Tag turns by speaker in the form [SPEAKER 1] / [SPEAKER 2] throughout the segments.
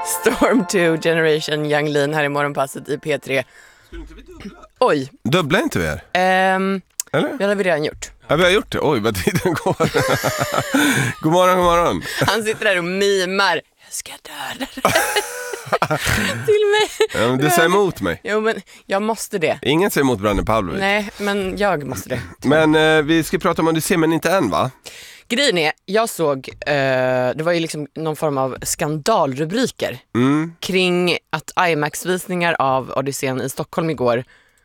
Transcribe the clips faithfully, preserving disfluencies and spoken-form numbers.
[SPEAKER 1] Storm två Generation Young Lean här i morgonpasset i P tre.
[SPEAKER 2] Skulle inte vi dubbla?
[SPEAKER 1] Oj.
[SPEAKER 2] Dubbla inte vi er?
[SPEAKER 1] Ehm,
[SPEAKER 2] Eller?
[SPEAKER 1] det har vi redan gjort.
[SPEAKER 2] Ja, vi har gjort det. Oj, vad tiden går. God morgon, god morgon.
[SPEAKER 1] Han sitter där och mimar. Jag ska döda dig. Till mig.
[SPEAKER 2] Ja, men du säger emot mig.
[SPEAKER 1] Jo, men jag måste det.
[SPEAKER 2] Ingen säger emot Branne Pavlovic.
[SPEAKER 1] Nej, men jag måste det.
[SPEAKER 2] Men eh, vi ska prata om Odyssey, men inte än, va?
[SPEAKER 1] Grejen är, jag såg, eh, det var ju liksom någon form av skandalrubriker
[SPEAKER 2] Mm.
[SPEAKER 1] kring att IMAX-visningar av Odysseen i Stockholm igår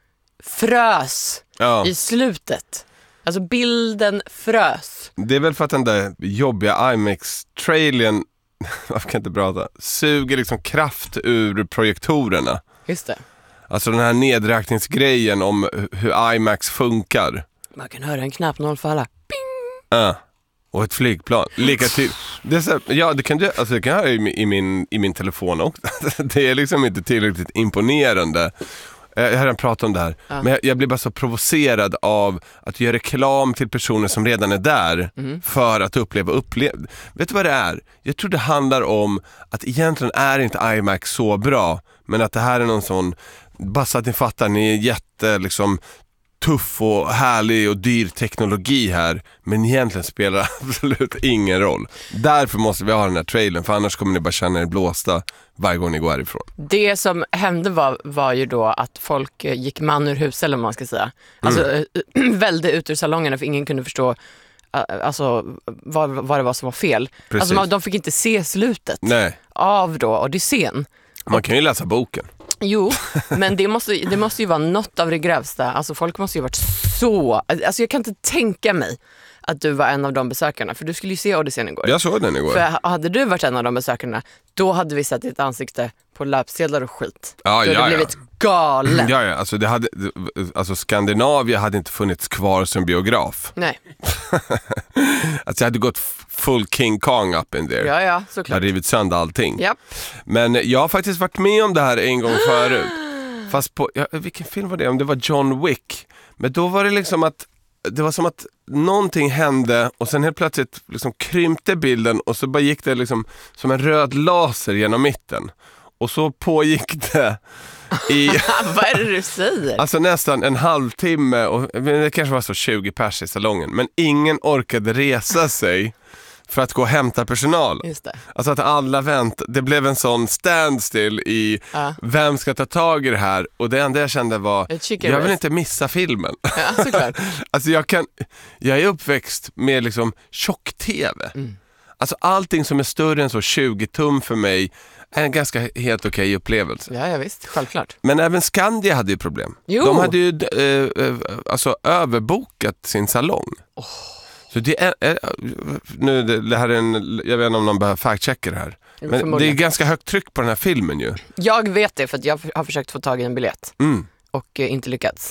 [SPEAKER 1] frös
[SPEAKER 2] Ja.
[SPEAKER 1] i slutet. Alltså bilden frös.
[SPEAKER 2] Det är väl för att den där jobbiga IMAX-trailern, varför kan jag inte prata, suger liksom kraft ur projektorerna.
[SPEAKER 1] Just det.
[SPEAKER 2] Alltså den här nedräkningsgrejen om hur IMAX funkar.
[SPEAKER 1] Man kan höra en knapp noll för alla.
[SPEAKER 2] Ja. Och ett flygplan. Lika ty- det är så här, ja, det kan du, alltså det kan jag ha i, i, min, i min telefon också. Det är liksom inte tillräckligt imponerande. Jag har redan pratat om det här.
[SPEAKER 1] Ja.
[SPEAKER 2] Men jag, jag blir bara så provocerad av att göra reklam till personer som redan är där
[SPEAKER 1] Mm.
[SPEAKER 2] för att uppleva uppleva. Vet du vad det är? Jag tror det handlar om att egentligen är inte IMAX så bra, men att det här är någon sån, bara så att ni fattar, ni är jätte liksom tuff och härlig och dyr teknologi här, men egentligen spelar absolut ingen roll. Därför måste vi ha den här trailern, för annars kommer ni bara känna er blåsta varje gång ni går härifrån.
[SPEAKER 1] Det som hände var, var ju då att folk eh, gick man ur hus, eller vad man ska säga. Alltså mm. välde ut ur salongerna för ingen kunde förstå eh, alltså, vad, vad det var som var fel.
[SPEAKER 2] Precis.
[SPEAKER 1] Alltså man, de fick inte se slutet
[SPEAKER 2] Nej.
[SPEAKER 1] av då Odysseen.
[SPEAKER 2] Man kan ju läsa boken.
[SPEAKER 1] Jo, men det måste, det måste ju vara något av det grövsta. Alltså folk måste ju varit så... Alltså jag kan inte tänka mig att du var en av de besökarna. För du skulle ju se Odysseen igår.
[SPEAKER 2] Jag såg den igår.
[SPEAKER 1] För hade du varit en av de besökarna, då hade vi sett ditt ansikte på löpsedlar och skit.
[SPEAKER 2] Ja,
[SPEAKER 1] du hade
[SPEAKER 2] ja,
[SPEAKER 1] blivit
[SPEAKER 2] ja.
[SPEAKER 1] galen.
[SPEAKER 2] Ja, ja, alltså, det hade, alltså Skandinavien hade inte funnits kvar som biograf.
[SPEAKER 1] Nej.
[SPEAKER 2] Alltså jag hade gått full King Kong up in there.
[SPEAKER 1] Ja, ja,
[SPEAKER 2] Jag
[SPEAKER 1] såklart.
[SPEAKER 2] hade rivit sönder allting.
[SPEAKER 1] Japp.
[SPEAKER 2] Men jag har faktiskt varit med om det här en gång förut. Fast på, ja, vilken film var det? Om det var John Wick. Men då var det liksom att det var som att någonting hände och sen helt plötsligt liksom krympte bilden och så bara gick det liksom som en röd laser genom mitten. Och så pågick det i
[SPEAKER 1] Vad är det du säger?
[SPEAKER 2] alltså nästan en halvtimme, och det kanske var så tjugo pers i salongen, men ingen orkade resa sig för att gå och hämta personal.
[SPEAKER 1] Just det.
[SPEAKER 2] Alltså att alla väntade. Det blev en sån standstill i
[SPEAKER 1] Ja.
[SPEAKER 2] vem ska ta tag i det här, och det enda jag kände var
[SPEAKER 1] Ett chicken
[SPEAKER 2] jag vill
[SPEAKER 1] race.
[SPEAKER 2] inte missa filmen.
[SPEAKER 1] Ja, såklart.
[SPEAKER 2] Alltså jag kan jag är uppväxt med liksom tjock-tv.
[SPEAKER 1] Mm.
[SPEAKER 2] Alltså allting som är större än så tjugo tum för mig är en ganska helt okej upplevelse.
[SPEAKER 1] Ja, ja, visst. Självklart.
[SPEAKER 2] Men även Skandia hade ju problem.
[SPEAKER 1] Jo.
[SPEAKER 2] De hade ju eh, eh, alltså överbokat sin salong.
[SPEAKER 1] Oh.
[SPEAKER 2] Så det är, är nu det, det här är en, jag vet inte om någon behöver fact-checka det här. Men det är
[SPEAKER 1] Förmodligen.
[SPEAKER 2] ganska högt tryck på den här filmen ju.
[SPEAKER 1] Jag vet det för att jag har försökt få tag i en biljett
[SPEAKER 2] Mm.
[SPEAKER 1] och eh, inte lyckats.